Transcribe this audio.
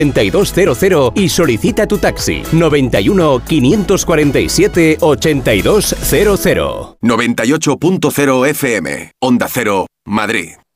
8200 y solicita tu taxi. 91 547 8200. 98.0 FM, Onda Cero, Madrid.